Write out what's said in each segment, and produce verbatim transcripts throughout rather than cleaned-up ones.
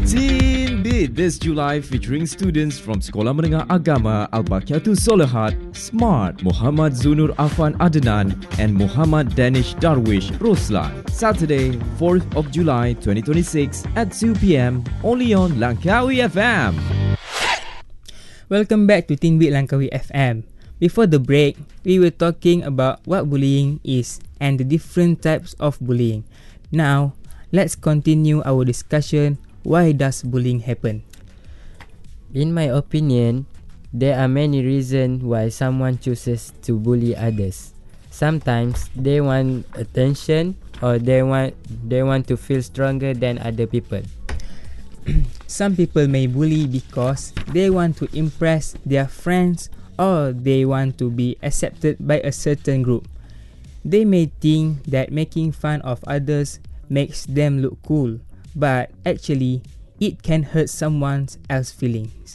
Teen Beat this July featuring students from Sekolah Menengah Agama Al-Baqiatul Solehat, Smart, Muhammad Zunur Afan Adnan and Muhammad Danish Darwish Roslan. Saturday, fourth of July twenty twenty-six at two p.m. only on Langkawi F M. Welcome back to Teen Beat Langkawi F M. Before the break, we were talking about what bullying is and the different types of bullying. Now, let's continue our discussion. Why does bullying happen? In my opinion, there are many reasons why someone chooses to bully others. Sometimes they want attention or they want they want to feel stronger than other people. Some people may bully because they want to impress their friends or they want to be accepted by a certain group. They may think that making fun of others makes them look cool, but actually, it can hurt someone else's feelings.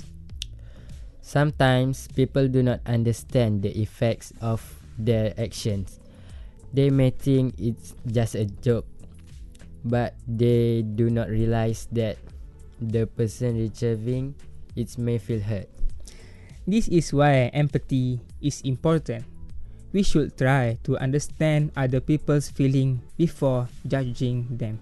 Sometimes people do not understand the effects of their actions. They may think it's just a joke, but they do not realize that the person receiving it may feel hurt. This is why empathy is important. We should try to understand other people's feelings before judging them.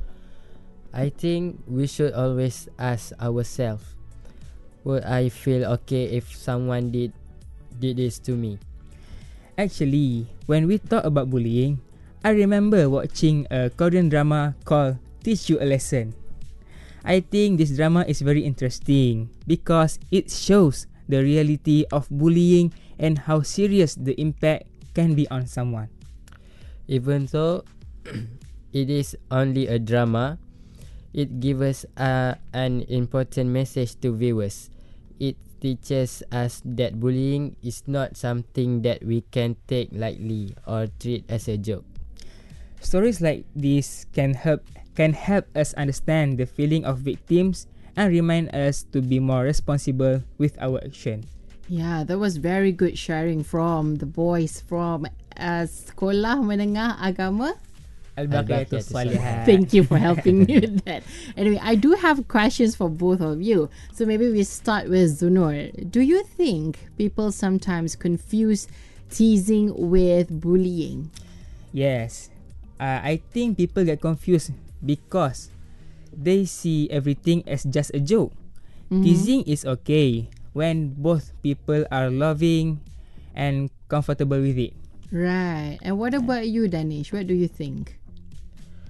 I think we should always ask ourselves, would I feel okay if someone did did this to me? Actually, when we talk about bullying, I remember watching a Korean drama called Teach You a Lesson. I think this drama is very interesting because it shows the reality of bullying and how serious the impact can be on someone. Even though it is only a drama, it gives us uh, an important message to viewers. It teaches us that bullying is not something that we can take lightly or treat as a joke. Stories like this can help can help us understand the feeling of victims and remind us to be more responsible with our action. Yeah, that was very good sharing from the boys from uh, Sekolah Menengah Agama Al-Baqiatul Solehat. Thank you for helping me with that. Anyway, I do have questions for both of you. So maybe we start with Zunur. Do you think people sometimes confuse teasing with bullying? Yes. Uh, I think people get confused because they see everything as just a joke. Mm-hmm. Teasing is okay when both people are loving and comfortable with it. Right. And what about you, Danish? What do you think?